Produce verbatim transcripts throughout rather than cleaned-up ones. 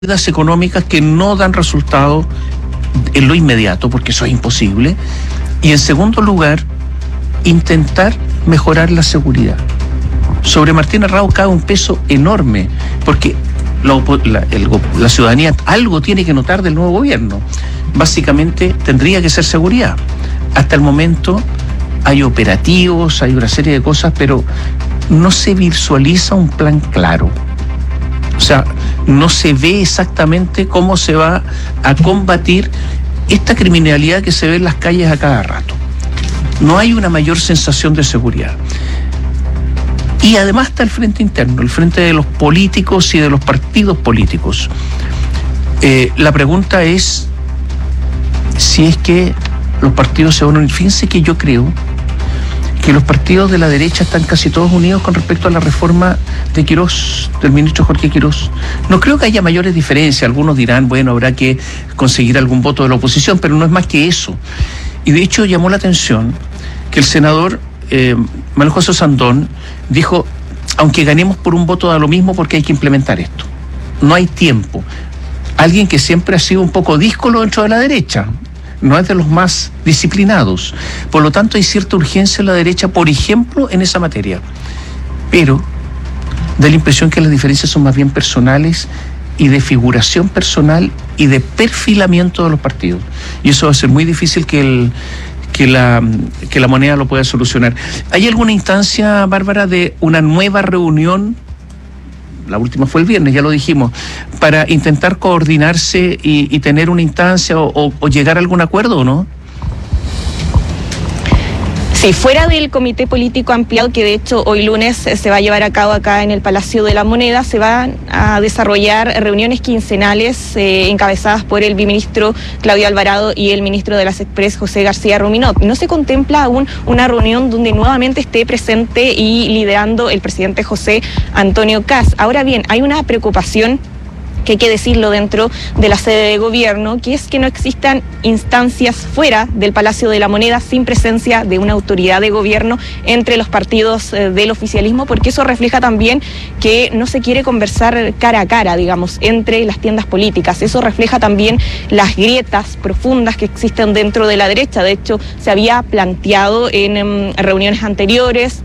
medidas económicas que no dan resultado en lo inmediato, porque eso es imposible. Y en segundo lugar, intentar mejorar la seguridad. Sobre Martín Arrau cae un peso enorme, porque la, la, el, la ciudadanía algo tiene que notar del nuevo gobierno. Básicamente tendría que ser seguridad. Hasta el momento hay operativos, hay una serie de cosas, pero no se visualiza un plan claro. O sea, no se ve exactamente cómo se va a combatir esta criminalidad que se ve en las calles a cada rato. No hay una mayor sensación de seguridad. Y además está el frente interno, el frente de los políticos y de los partidos políticos. Eh, la pregunta es si es que los partidos se van a unir. Fíjense que yo creo que los partidos de la derecha están casi todos unidos con respecto a la reforma de Quirós, del ministro Jorge Quirós. No creo que haya mayores diferencias. Algunos dirán, bueno, habrá que conseguir algún voto de la oposición, pero no es más que eso. Y de hecho llamó la atención que el senador eh, Manuel José Sandón dijo, aunque ganemos por un voto da lo mismo porque hay que implementar esto. No hay tiempo. Alguien que siempre ha sido un poco díscolo dentro de la derecha, no es de los más disciplinados. Por lo tanto, hay cierta urgencia en la derecha, por ejemplo, en esa materia. Pero da la impresión que las diferencias son más bien personales y de figuración personal y de perfilamiento de los partidos. Y eso va a ser muy difícil que el que la, que la moneda lo pueda solucionar. ¿Hay alguna instancia, Bárbara, de una nueva reunión? La última fue el viernes, ya lo dijimos, para intentar coordinarse y, y tener una instancia o, o, o llegar a algún acuerdo, ¿o no? Sí, fuera del comité político ampliado, que de hecho hoy lunes se va a llevar a cabo acá en el Palacio de la Moneda, se van a desarrollar reuniones quincenales eh, encabezadas por el viceministro Claudio Alvarado y el ministro de las Express, José García Ruminot. No se contempla aún una reunión donde nuevamente esté presente y liderando el presidente José Antonio Kast. Ahora bien, hay una preocupación que hay que decirlo dentro de la sede de gobierno, que es que no existan instancias fuera del Palacio de la Moneda sin presencia de una autoridad de gobierno entre los partidos eh, del oficialismo, porque eso refleja también que no se quiere conversar cara a cara, digamos, entre las tiendas políticas. Eso refleja también las grietas profundas que existen dentro de la derecha. De hecho, se había planteado en, en reuniones anteriores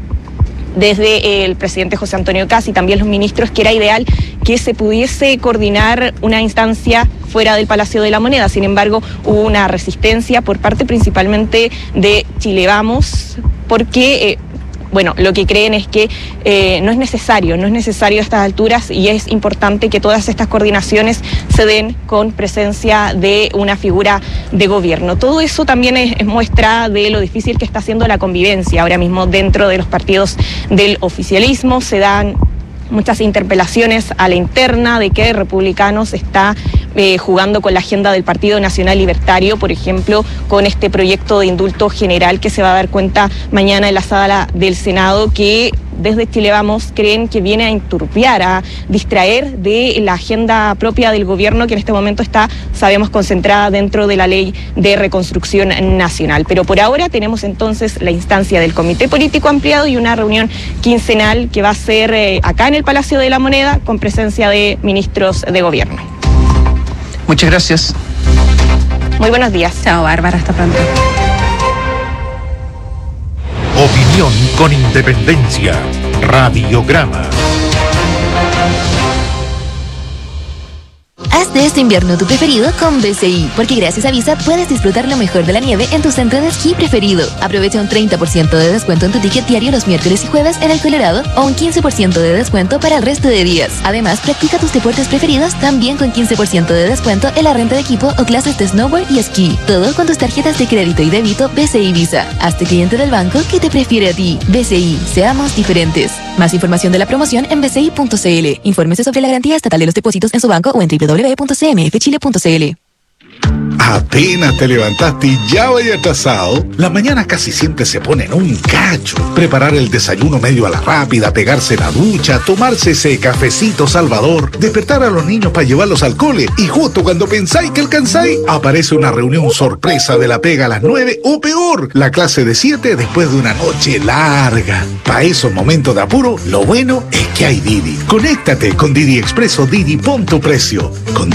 desde el presidente José Antonio Kast y también los ministros, que era ideal que se pudiese coordinar una instancia fuera del Palacio de la Moneda. Sin embargo, hubo una resistencia por parte principalmente de Chile Vamos, porque eh, bueno, lo que creen es que eh, no es necesario, no es necesario a estas alturas, y es importante que todas estas coordinaciones se den con presencia de una figura de gobierno. Todo eso también es, es muestra de lo difícil que está siendo la convivencia ahora mismo dentro de los partidos del oficialismo. Se dan muchas interpelaciones a la interna de que Republicanos está eh, jugando con la agenda del Partido Nacional Libertario, por ejemplo, con este proyecto de indulto general que se va a dar cuenta mañana en la sala del Senado, que desde Chile Vamos creen que viene a enturbiar, a distraer de la agenda propia del gobierno, que en este momento está, sabemos, concentrada dentro de la Ley de Reconstrucción Nacional. Pero por ahora tenemos entonces la instancia del Comité Político Ampliado y una reunión quincenal que va a ser eh, acá en el Palacio de la Moneda, con presencia de ministros de gobierno. Muchas gracias. Muy buenos días. Chao, Bárbara, hasta pronto. Opinión con independencia. Radiograma. Haz de este invierno tu preferido con B C I, porque gracias a Visa puedes disfrutar lo mejor de la nieve en tu centro de esquí preferido. Aprovecha un treinta por ciento de descuento en tu ticket diario los miércoles y jueves en el Colorado, o un quince por ciento de descuento para el resto de días. Además, practica tus deportes preferidos también con quince por ciento de descuento en la renta de equipo o clases de snowboard y esquí. Todo con tus tarjetas de crédito y débito B C I Visa. Hazte cliente del banco que te prefiere a ti. B C I, seamos diferentes. Más información de la promoción en b c i punto c l. Infórmese sobre la garantía estatal de los depósitos en su banco o en w w w punto c m f chile punto c l. Apenas te levantaste y ya vaya atrasado. Las mañanas casi siempre se ponen un cacho. Preparar el desayuno medio a la rápida, pegarse la ducha, tomarse ese cafecito salvador, despertar a los niños para llevarlos al cole y justo cuando pensáis que alcanzáis, aparece una reunión sorpresa de la pega a las nueve o peor, la clase de siete después de una noche larga. Para esos momentos de apuro, lo bueno es que hay Didi. Conéctate con Didi Expreso Didi, pon tu precio. Con